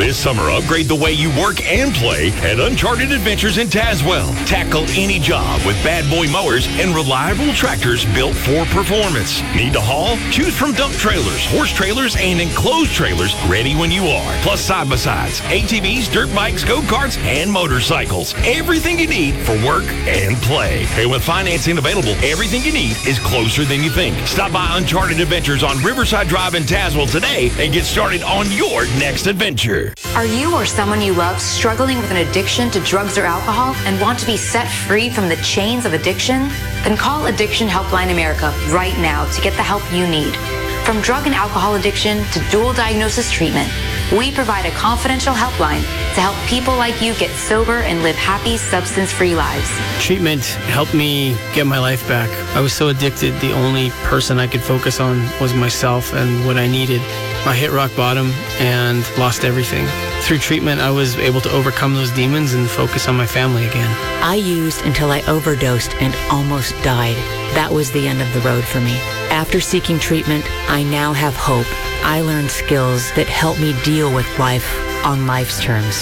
This summer, upgrade the way you work and play at Uncharted Adventures in Tazewell. Tackle any job with bad boy mowers and reliable tractors built for performance. Need to haul? Choose from dump trailers, horse trailers, and enclosed trailers ready when you are. Plus side-by-sides, ATVs, dirt bikes, go-karts, and motorcycles. Everything you need for work and play. And with financing available, everything you need is closer than you think. Stop by Uncharted Adventures on Riverside Drive in Tazewell today and get started on your next adventure. Are you or someone you love struggling with an addiction to drugs or alcohol and want to be set free from the chains of addiction? Then call Addiction Helpline America right now to get the help you need. From drug and alcohol addiction to dual diagnosis treatment, we provide a confidential helpline to help people like you get sober and live happy, substance-free lives. Treatment helped me get my life back. I was so addicted, the only person I could focus on was myself and what I needed. I hit rock bottom and lost everything. Through treatment, I was able to overcome those demons and focus on my family again. I used until I overdosed and almost died. That was the end of the road for me. After seeking treatment, I now have hope. I learned skills that help me deal with life on life's terms.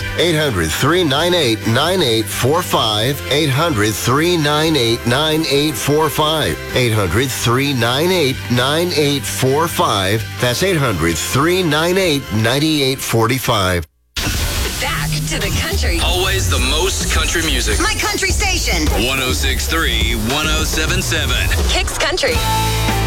800-398-9845. 800-398-9845. 800-398-9845. That's 800-398-9845. Back to the country. Always the most country music. My country station. 106.3, 107.7. Kicks Country.